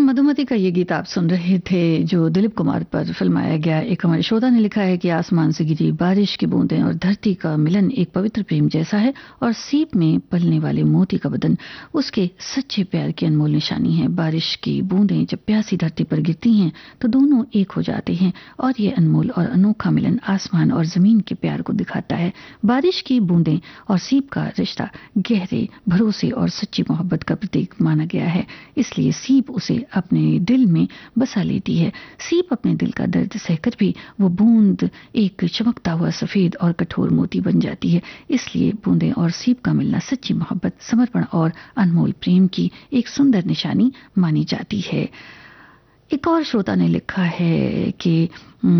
मधुमती का ये गीत आप सुन रहे थे जो दिलीप कुमार पर फिल्माया गया। एक हमारे श्रोता ने लिखा है कि आसमान से गिरी बारिश की बूंदें और धरती का मिलन एक पवित्र प्रेम जैसा है और सीप में पलने वाले मोती का बदन उसके सच्चे प्यार की अनमोल निशानी है। बारिश की बूंदें जब प्यासी धरती पर गिरती हैं तो दोनों एक हो जाते हैं और ये अनमोल और अनोखा मिलन आसमान और जमीन के प्यार को दिखाता है। बारिश की बूंदें और सीप का रिश्ता गहरे भरोसे और सच्ची मोहब्बत का प्रतीक माना गया है, इसलिए सीप उसे अपने दिल में बसा लेती है। सीप अपने दिल का दर्द सहकर भी वो बूंद एक चमकता हुआ सफेद और कठोर मोती बन जाती है। इसलिए बूंदें और सीप का मिलना सच्ची मोहब्बत, समर्पण और अनमोल प्रेम की एक सुंदर निशानी मानी जाती है। एक और श्रोता ने लिखा है कि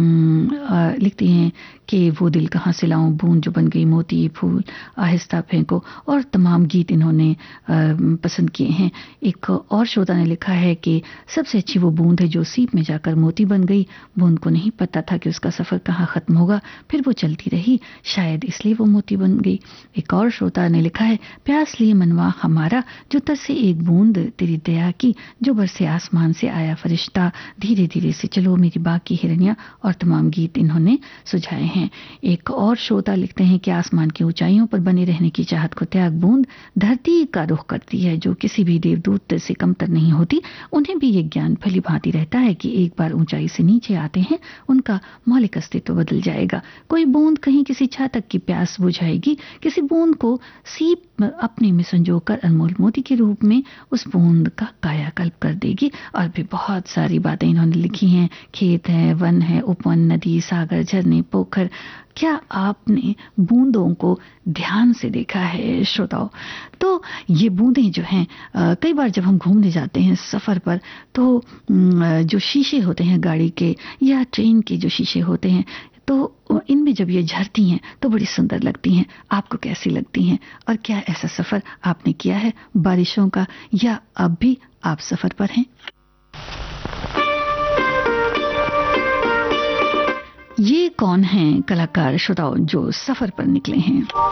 लिखती हैं कि वो दिल कहाँ से लाऊं, बूंद जो बन गई मोती, फूल आहिस्ता फेंको, और तमाम गीत इन्होंने पसंद किए हैं। एक और श्रोता ने लिखा है कि सबसे अच्छी वो बूंद है जो सीप में जाकर मोती बन गई। बूंद को नहीं पता था कि उसका सफर कहाँ खत्म होगा, फिर वो चलती रही, शायद इसलिए वो मोती बन गई। एक और श्रोता ने लिखा है, प्यास लिए मनवा हमारा, जो तरसे एक बूंद तेरी दया की, जो बरसे आसमान से आया फरिश्ता, धीरे धीरे से चलो मेरी बाकी हिरनिया, और तमाम गीत इन्होंने सुझाए हैं। एक और श्रोता लिखते हैं कि आसमान की ऊंचाइयों पर बने रहने की चाहत को त्याग बूंद धरती का रुख करती है, जो किसी भी देवदूत से कमतर नहीं होती। उन्हें भी ये ज्ञान भली भांति रहता है कि एक बार ऊंचाई से नीचे आते हैं उनका मौलिक अस्तित्व बदल जाएगा। कोई बूंद कहीं किसी छातक की प्यास बुझाएगी, किसी बूंद को सीप अपने में संजोकर अनमोल मोती के रूप में उस बूंद का कायाकल्प कर देगी। और भी बहुत सारी बातें इन्होंने लिखी हैं। खेत है, वन है, उपवन, नदी, सागर, झरने, पोखर। क्या आपने बूंदों को ध्यान से देखा है श्रोताओं? तो ये बूंदें जो हैं, कई बार जब हम घूमने जाते हैं सफर पर, तो जो शीशे होते हैं गाड़ी के या ट्रेन के जो शीशे होते हैं, तो इनमें जब ये झरती हैं तो बड़ी सुंदर लगती हैं। आपको कैसी लगती हैं? और क्या ऐसा सफर आपने किया है बारिशों का, या अब भी आप सफर पर हैं? ये कौन हैं कलाकार श्रोताओं जो सफर पर निकले हैं?